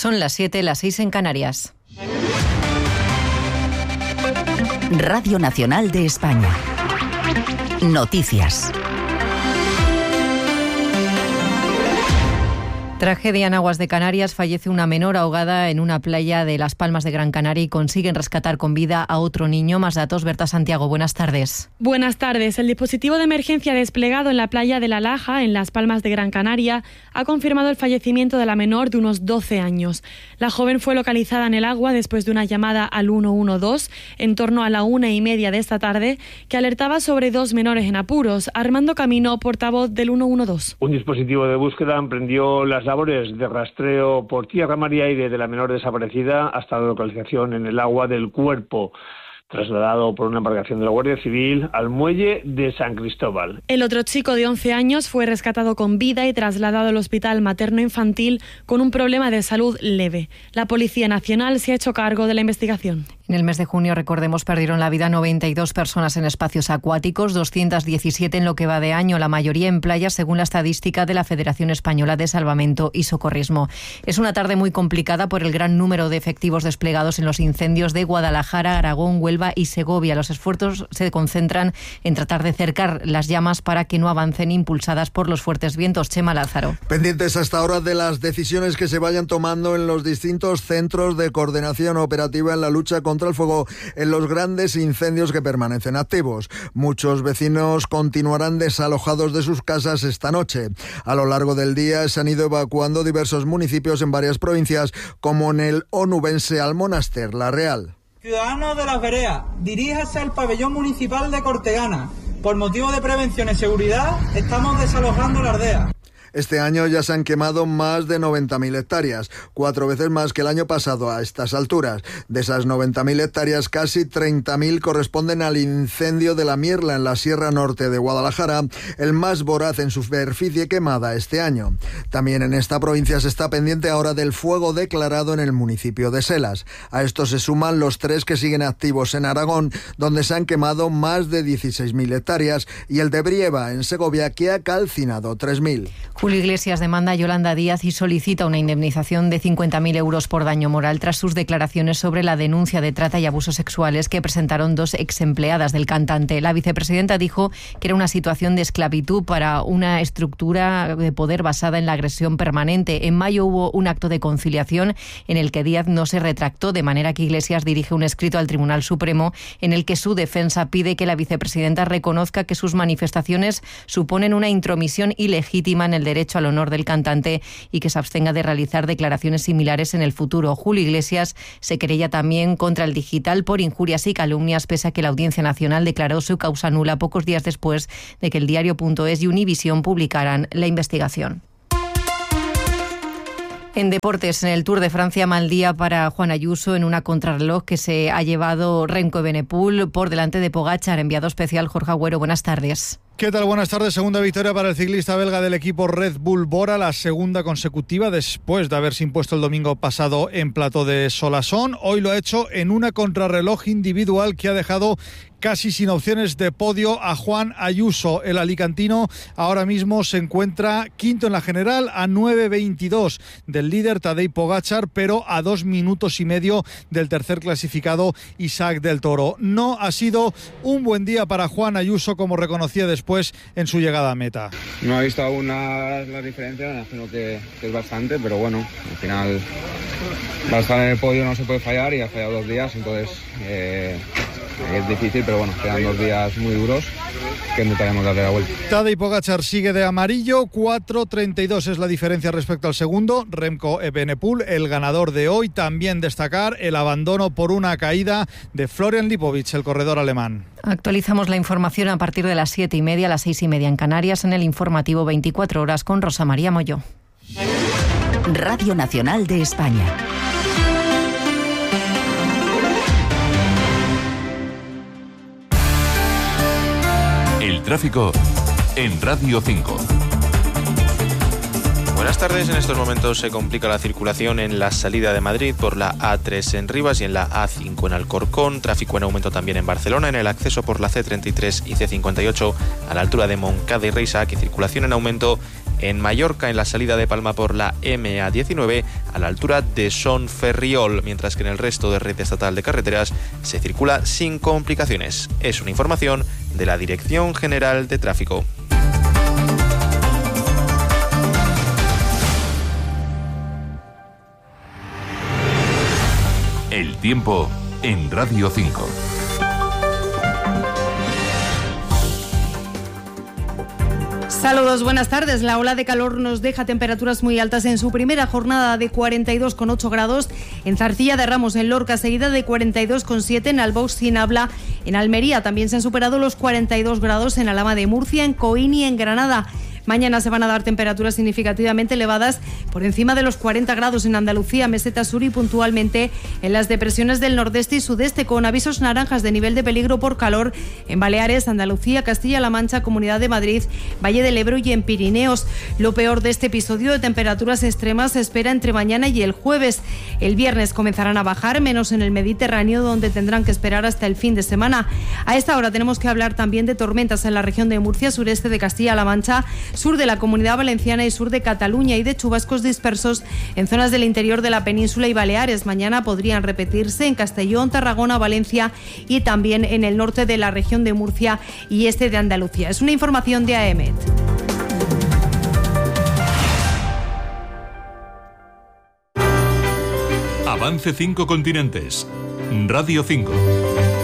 Son las 7, las 6 en Canarias. Radio Nacional de España. Noticias. Tragedia en aguas de Canarias. Fallece una menor ahogada en una playa de Las Palmas de Gran Canaria y consiguen rescatar con vida a otro niño. Más datos, Berta Santiago, buenas tardes. Buenas tardes. El dispositivo de emergencia desplegado en la playa de La Laja, en Las Palmas de Gran Canaria, ha confirmado el fallecimiento de la menor de unos 12 años. La joven fue localizada en el agua después de una llamada al 112 en torno a la 1:30 de esta tarde, que alertaba sobre 2 menores en apuros. Armando Camino, portavoz del 112. Un dispositivo de búsqueda emprendió las labores de rastreo por tierra, mar y aire de la menor desaparecida hasta la localización en el agua del cuerpo, trasladado por una embarcación de la Guardia Civil al muelle de San Cristóbal. El otro chico de 11 años fue rescatado con vida y trasladado al hospital materno-infantil con un problema de salud leve. La Policía Nacional se ha hecho cargo de la investigación. En el mes de junio, recordemos, perdieron la vida 92 personas en espacios acuáticos, 217 en lo que va de año, la mayoría en playas, según la estadística de la Federación Española de Salvamento y Socorrismo. Es una tarde muy complicada por el gran número de efectivos desplegados en los incendios de Guadalajara, Aragón, Huelva y Segovia. Los esfuerzos se concentran en tratar de cercar las llamas para que no avancen, impulsadas por los fuertes vientos. Chema Lázaro. Pendientes hasta ahora de las decisiones que se vayan tomando en los distintos centros de coordinación operativa en la lucha contra el fuego en los grandes incendios que permanecen activos. Muchos vecinos continuarán desalojados de sus casas esta noche. A lo largo del día se han ido evacuando diversos municipios en varias provincias, como en el onubense Almonaster, La Real. Ciudadanos de Las Vereas, diríjase al pabellón municipal de Cortegana. Por motivo de prevención y seguridad, estamos desalojando la aldea. Este año ya se han quemado más de 90.000 hectáreas, 4 veces más que el año pasado a estas alturas. De esas 90.000 hectáreas, casi 30.000 corresponden al incendio de la Mierla en la Sierra Norte de Guadalajara, el más voraz en superficie quemada este año. También en esta provincia se está pendiente ahora del fuego declarado en el municipio de Selas. A esto se suman los 3 que siguen activos en Aragón, donde se han quemado más de 16.000 hectáreas, y el de Brieva, en Segovia, que ha calcinado 3.000. Julio Iglesias demanda a Yolanda Díaz y solicita una indemnización de 50.000 euros por daño moral tras sus declaraciones sobre la denuncia de trata y abusos sexuales que presentaron 2 exempleadas del cantante. La vicepresidenta dijo que era una situación de esclavitud para una estructura de poder basada en la agresión permanente. En mayo hubo un acto de conciliación en el que Díaz no se retractó, de manera que Iglesias dirige un escrito al Tribunal Supremo en el que su defensa pide que la vicepresidenta reconozca que sus manifestaciones suponen una intromisión ilegítima en el derecho al honor del cantante y que se abstenga de realizar declaraciones similares en el futuro. Julio Iglesias se querella también contra el Digital por injurias y calumnias, pese a que la Audiencia Nacional declaró su causa nula pocos días después de que el Diario.es y Univisión publicaran la investigación. En deportes, en el Tour de Francia, mal día para Juan Ayuso en una contrarreloj que se ha llevado Remco Evenepoel por delante de Pogačar. Enviado especial Jorge Agüero, buenas tardes. ¿Qué tal? Buenas tardes. Segunda victoria para el ciclista belga del equipo Red Bull Bora, la segunda consecutiva después de haberse impuesto el domingo pasado en Plató de Solasson. Hoy lo ha hecho en una contrarreloj individual que ha dejado casi sin opciones de podio a Juan Ayuso. El alicantino ahora mismo se encuentra quinto en la general a 9:22 del líder Tadej Pogačar, pero a 2 minutos y medio del tercer clasificado Isaac del Toro. No ha sido un buen día para Juan Ayuso, como reconocía después en su llegada a meta. No he visto aún la diferencia, me imagino que es bastante, pero bueno, al final va a estar en el podio, no se puede fallar, y ha fallado 2 días, entonces es difícil, pero bueno, quedan 2 días muy duros que intentaremos darle la vuelta. Tadej Pogačar sigue de amarillo, 4:32 es la diferencia respecto al segundo, Remco Evenepoel, el ganador de hoy. También destacar el abandono por una caída de Florian Lipovic, el corredor alemán. Actualizamos la información a partir de las 7:30, a las 6:30 en Canarias, en el informativo 24 horas con Rosa María Molló. Radio Nacional de España. El tráfico en Radio 5. Buenas tardes. En estos momentos se complica la circulación en la salida de Madrid por la A3 en Rivas y en la A5 en Alcorcón. Tráfico en aumento también en Barcelona, en el acceso por la C33 y C58 a la altura de Montcada y Reixac, y circulación en aumento En Mallorca, en la salida de Palma por la MA19, a la altura de Son Ferriol, mientras que en el resto de red estatal de carreteras se circula sin complicaciones. Es una información de la Dirección General de Tráfico. El tiempo en Radio 5. Saludos, buenas tardes. La ola de calor nos deja temperaturas muy altas en su primera jornada de 42,8 grados en Zarcilla de Ramos, en Lorca, seguida de 42,7 en Albox, sin habla. En Almería también se han superado los 42 grados en Alhama de Murcia, en Coín y en Granada. Mañana se van a dar temperaturas significativamente elevadas por encima de los 40 grados en Andalucía, Meseta Sur y puntualmente en las depresiones del nordeste y sudeste, con avisos naranjas de nivel de peligro por calor en Baleares, Andalucía, Castilla-La Mancha, Comunidad de Madrid, Valle del Ebro y en Pirineos. Lo peor de este episodio de temperaturas extremas se espera entre mañana y el jueves. El viernes comenzarán a bajar, menos en el Mediterráneo, donde tendrán que esperar hasta el fin de semana. A esta hora tenemos que hablar también de tormentas en la región de Murcia, sureste de Castilla-La Mancha, sur de la Comunidad Valenciana y sur de Cataluña, y de chubascos dispersos en zonas del interior de la península y Baleares. Mañana podrían repetirse en Castellón, Tarragona, Valencia y también en el norte de la región de Murcia y este de Andalucía. Es una información de AEMET. Avance 5 continentes. Radio 5.